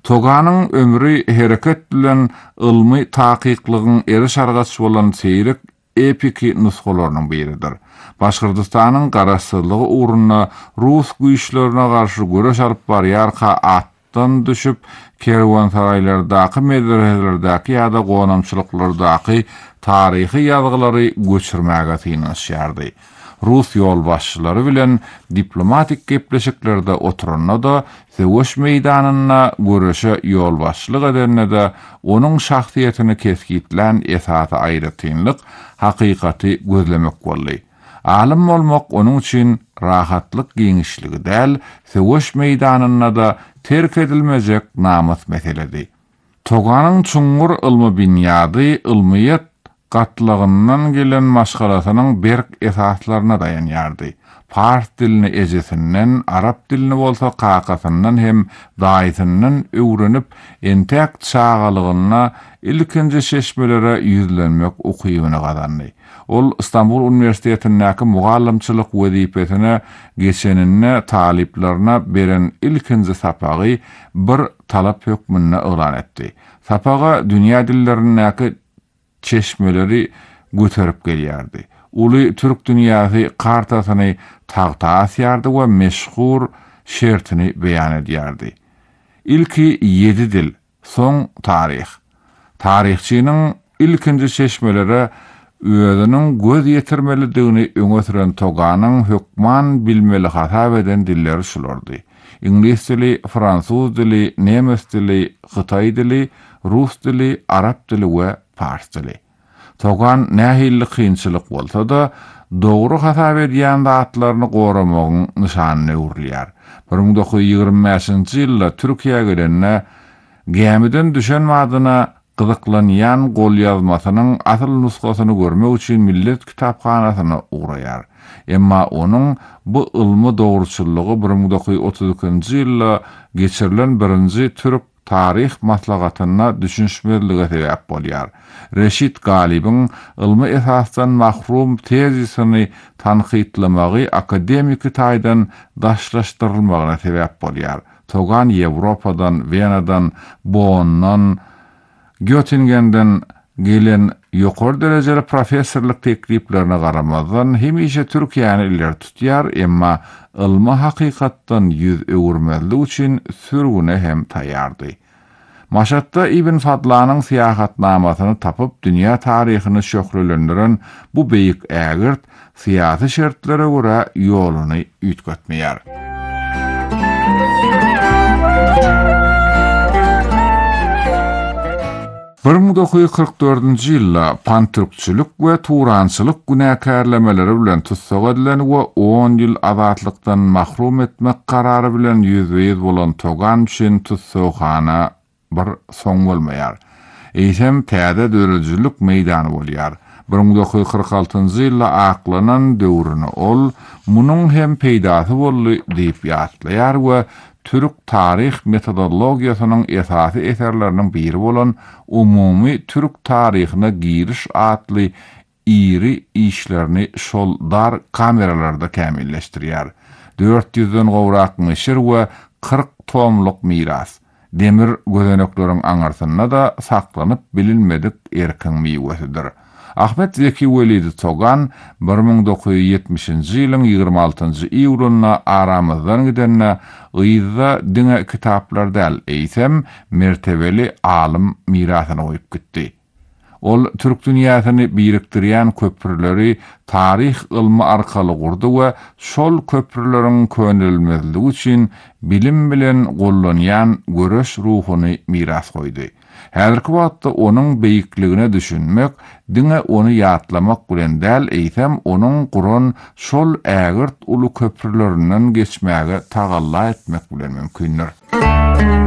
Toganyň ömrü hereket bilen ylmy takyklagyň eri şargaçy bolan seýrek epiki nuskalarynyň biridir. Başgurdystanyň garaşsyzlygy uğruna Rus güýçlerine garşy göreş alyp barýarka atdan düşüp kerwansaraylardaky medreselerdäki ýa-da gonamçylyklardaky taryhy ýazgylary göçürmäge tynanşýardy. Rus ýolbaşçylary bilen diplomatik gepleşiklerde oturanda da Söwüş meýdanyna göreşe ýolbaşçylyk edende de onuň şahsiýetini keskitlen esasy aýratynlyk hakykaty gözlemek boldy. Alim bolmak onuň üçin rahatlyk giňişligi däl, Söwüş meýdanyna da terk edilmejek namus meseledi. Toganyň çuňgur ylmy binýady ylmyýat gatlygyndan gelen maşgalasynyň berk esaslaryna dayanýardy. Fars dilini ejesinden, Arap dilini bolsa kakasından hem daýysynyň öwrenip entek çağalygyna ilkinji şeşmelere ýüzlenmek okuýuny gazandy. Ol İstanbul Üniversitetindäki mugallimçilik wezipesine geçenine taliplerine beren ilkinji sapagy bir talap hökmünde elan etdi. Sapaga dünýä dillerindäki çeşmeleri göterip gelýärdi. Uly Türk dünýäsi kartasyny tagta asýardy we meşhur şertini beýan edýärdi. İlki 7 dil, soň taryh. Taryhçynyň ilkinji çeşmelere özüniň göz ýetirmelidigini öňe süren Toganyň hökman bilmeli hasap eden dilleri şulardy. İnglis dili, fransuz dili, nemes dili, Hytaý dili, Rus dili, Arap dili we Fars dili. Togan nähilli kynçylyk bolsa da dogry hasap edýän zatlaryny goramagyň nyşanyny urlýar. 1925-nji ýylda Türkiýe gelenne gemiden düşen madyna gyzyklanýan gol ýazmasynyň asyl nuskasyny görmek üçin millet kitapxanasyna uğraýar. Emma onuň bu ylmy dogruçylygy 1932-nji ýylda geçirilen birinji Türk tarih maslagatyna düşünşmezlige sebäp bolýar. Reşit Galibiň ylmy esasdan mahrum tezisini tanqidlamagy akademik taýdan daşlaşdyrylmagyna sebäp bolýar. Togan Ýewropadan, Wenadan, Bonndan, Göttingenden gelen ýokary derejeli professorlyk tekliplerine garamazdan hemişe Türkiýany ileri tutýar, emma ylmy hakykatdan ýüz öwürmezlik üçin sürgüne hem taýýardy. Maşatda Ibn Fadlanyň syýahatnamasyny tapyp dünýä taryhyny şöhretlendiren bu beýik ägirt syýasy şertlere görä ýoluny üýtgetmeýär. Bir 1944-nji ýylda pantürkçilik we turançylyk günäkärlemeleri bilen tutsak edilen we 10 ýyl azatlykdan mahrum etmek karary bilen ýüzbeýiz bolan Togan üçin tutsakhana bir soň bolmaýar. Eýsem täze dörejilik meýdany bolýar. 1946-njy ýylda aklanan döwrüne ol munyň hem peýdasy boldy diýip ýatlaýar we Türk tarih metodologiýasynyň esasy eserleriniň biri bolan umumy Türk tarihyna giriş atly iri işlerini şol dar kameralarda kämilleşdirýär. 400-den gowrak meşhur we 40 tomlyk miras. Demir gözenekleriň aňarsyna da saklanyp bilinmedik erkin miwesidir. Ahmet Zeki Welidi Togan 1970-nji ýylyň 26-njy iýulyna aramyzdan gidenne gyýza diňe kitaplardan eýsem mertebeli alim mirasyny goýup gitdi. Ol Türk dünýäsini birikdirýän köprüleri tarih ylmy arkaly gurdy we şol köprüleriň könülmezligi üçin bilim bilen gollanýan göreş ruhuny miras goýdy. Häzirki wagtda onuň beýikligine düşünmek, diňe onu ýatlamak bilen däl eýsem onuň Guran şol ägirt uly köprülerinden geçmäge tagalla etmek bilen mümkindir.